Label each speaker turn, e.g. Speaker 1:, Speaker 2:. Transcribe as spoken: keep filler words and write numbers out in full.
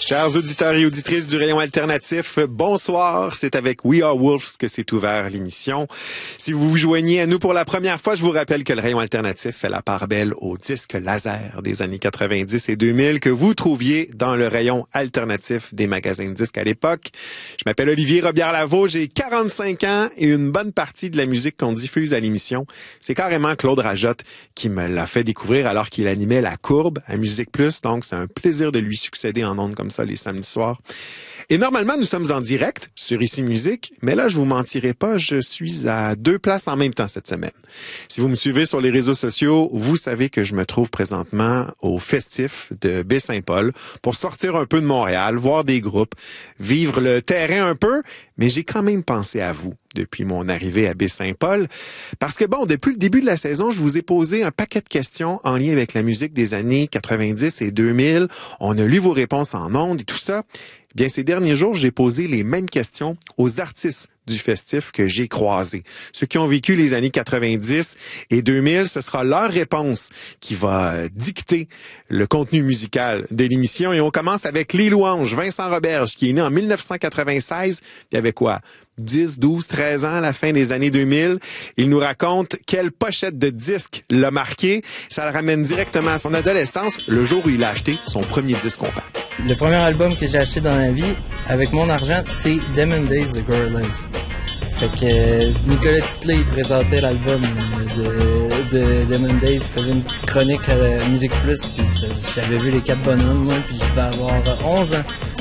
Speaker 1: Chers auditeurs et auditrices du Rayon Alternatif, bonsoir. C'est avec We Are Wolves que s'est ouvert l'émission. Si vous vous joignez à nous pour la première fois, je vous rappelle que le Rayon Alternatif fait la part belle aux disques laser des années quatre-vingt-dix et deux mille que vous trouviez dans le rayon alternatif des magasins de disques à l'époque. Je m'appelle Olivier Robillard-Lavaux, j'ai quarante-cinq ans et une bonne partie de la musique qu'on diffuse à l'émission, c'est carrément Claude Rajotte qui me l'a fait découvrir alors qu'il animait La Courbe à Musique Plus. Donc, c'est un plaisir de lui succéder en ondes comme ça les samedis soirs. Et normalement, nous sommes en direct sur Ici Musique, mais là, je vous mentirai pas, je suis à deux places en même temps cette semaine. Si vous me suivez sur les réseaux sociaux, vous savez que je me trouve présentement au Festif de Baie-Saint-Paul pour sortir un peu de Montréal, voir des groupes, vivre le terrain un peu, mais j'ai quand même pensé à vous depuis mon arrivée à Baie-Saint-Paul. Parce que bon, depuis le début de la saison, je vous ai posé un paquet de questions en lien avec la musique des années quatre-vingt-dix et deux mille. On a lu vos réponses en ondes et tout ça. Bien, ces derniers jours, j'ai posé les mêmes questions aux artistes du festif que j'ai croisés. Ceux qui ont vécu les années quatre-vingt-dix et deux mille, ce sera leur réponse qui va dicter le contenu musical de l'émission. Et on commence avec Les Louanges, Vincent Roberge, qui est né en mille neuf cent quatre-vingt-seize. Il y avait quoi? dix, douze, treize ans à la fin des années deux mille. Il nous raconte quelle pochette de disque l'a marqué. Ça le ramène directement à son adolescence, le jour où il a acheté son premier disque compact.
Speaker 2: Le premier album que j'ai acheté dans ma vie, avec mon argent, c'est Demon Days de Gorillaz. Fait que euh, Nicolas Titley, il présentait l'album de, de Demon Days, il faisait une chronique à Musique Plus, puis ça, j'avais vu les quatre bonhommes, moi, puis je devais avoir onze ans.